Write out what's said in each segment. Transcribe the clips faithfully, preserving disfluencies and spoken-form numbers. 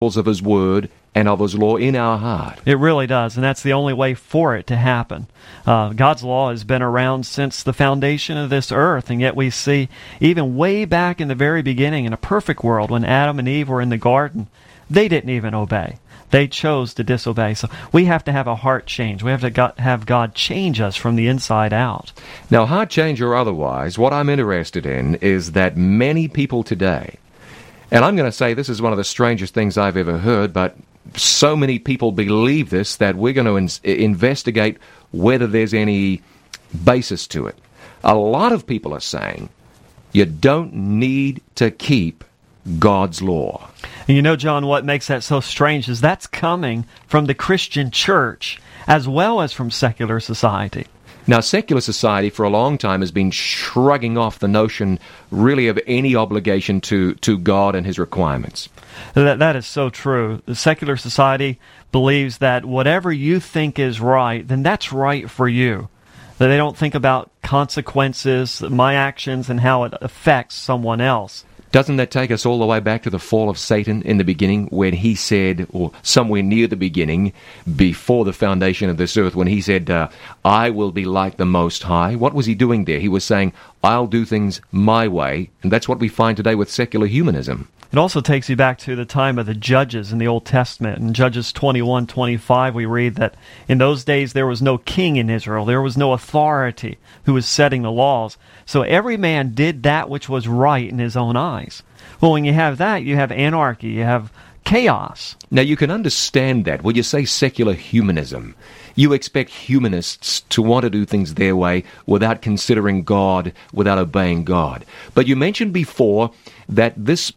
principles of His Word and of His law in our heart. It really does, and that's the only way for it to happen. Uh, God's law has been around since the foundation of this earth, and yet we see even way back in the very beginning, in a perfect world, when Adam and Eve were in the garden, they didn't even obey. They chose to disobey. So we have to have a heart change. We have to got, have God change us from the inside out. Now, heart change or otherwise, what I'm interested in is that many people today, and I'm going to say this is one of the strangest things I've ever heard, but so many people believe this that we're going to in- investigate whether there's any basis to it. A lot of people are saying you don't need to keep God's law. And you know, John, what makes that so strange is that's coming from the Christian church as well as from secular society. Now, secular society for a long time has been shrugging off the notion really of any obligation to, to God and His requirements. That, that is so true. The secular society believes that whatever you think is right, then that's right for you. That they don't think about consequences, my actions, and how it affects someone else. Doesn't that take us all the way back to the fall of Satan in the beginning, when he said, or somewhere near the beginning, before the foundation of this earth, when he said, uh, I will be like the Most High? What was he doing there? He was saying, I'll do things my way, and that's what we find today with secular humanism. It also takes you back to the time of the judges in the Old Testament. In Judges twenty-one twenty-five, we read that in those days there was no king in Israel. There was no authority who was setting the laws. So every man did that which was right in his own eyes. Well, when you have that, you have anarchy, you have chaos. Now, you can understand that. When you say secular humanism, you expect humanists to want to do things their way without considering God, without obeying God. But you mentioned before that this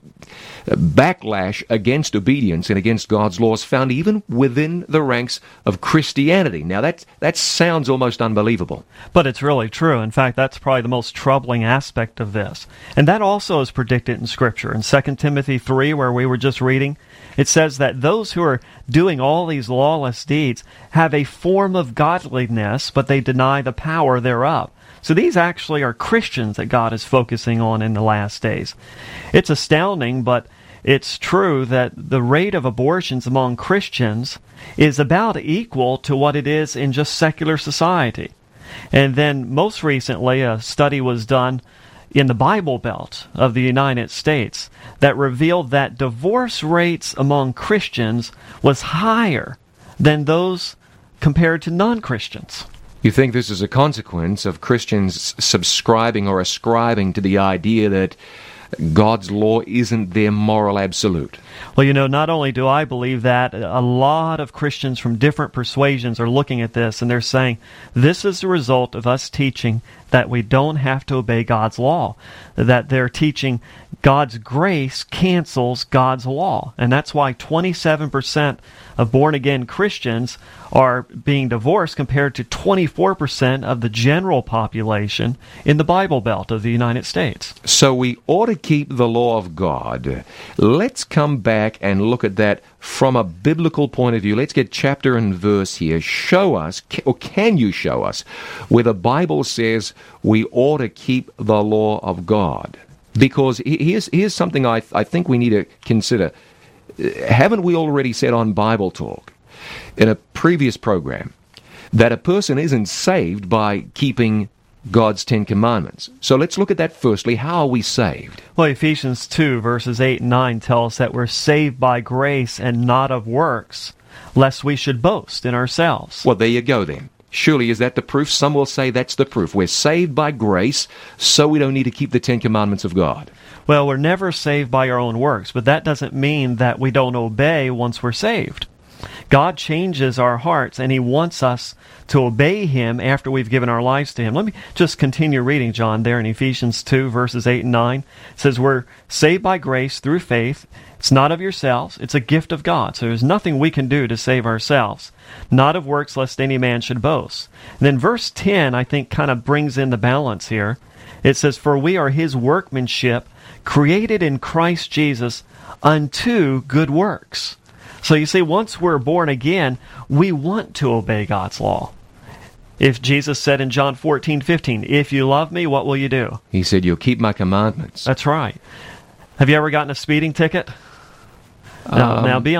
backlash against obedience and against God's laws found even within the ranks of Christianity. Now, that that sounds almost unbelievable. But it's really true. In fact, that's probably the most troubling aspect of this. And that also is predicted in Scripture. In Second Timothy three, where we were just reading, it says that those who are doing all these lawless deeds have a form of godliness, but they deny the power thereof. So these actually are Christians that God is focusing on in the last days. It's astounding, but it's true that the rate of abortions among Christians is about equal to what it is in just secular society. And then most recently, a study was done in the Bible Belt of the United States that revealed that divorce rates among Christians was higher than those compared to non-Christians. You think this is a consequence of Christians subscribing or ascribing to the idea that God's law isn't their moral absolute? Well, you know, not only do I believe that, a lot of Christians from different persuasions are looking at this and they're saying, this is the result of us teaching that we don't have to obey God's law. That they're teaching God's grace cancels God's law. And that's why twenty-seven percent of born-again Christians are being divorced compared to twenty-four percent of the general population in the Bible Belt of the United States. So we ought to keep the law of God. Let's come back and look at that from a biblical point of view. Let's get chapter and verse here. Show us, or can you show us, where the Bible says we ought to keep the law of God? Because here's, here's something I, I think we need to consider. Haven't we already said on Bible Talk, in a previous program, that a person isn't saved by keeping God's Ten Commandments? So let's look at that firstly. How are we saved? Well, Ephesians two, verses eight and nine tell us that we're saved by grace and not of works, lest we should boast in ourselves. Well, there you go then. Surely is that the proof? Some will say that's the proof. We're saved by grace, so we don't need to keep the Ten Commandments of God. Well, we're never saved by our own works, but that doesn't mean that we don't obey once we're saved. God changes our hearts, and He wants us to obey Him after we've given our lives to Him. Let me just continue reading, John, there in Ephesians two, verses eight and nine. It says, we're saved by grace through faith. It's not of yourselves. It's a gift of God. So there's nothing we can do to save ourselves. Not of works, lest any man should boast. And then verse ten, I think, kind of brings in the balance here. It says, for we are His workmanship, created in Christ Jesus unto good works. So you see, once we're born again, we want to obey God's law. If Jesus said in John fourteen fifteen, if you love me, what will you do? He said, you'll keep my commandments. That's right. Have you ever gotten a speeding ticket? Um, now, now be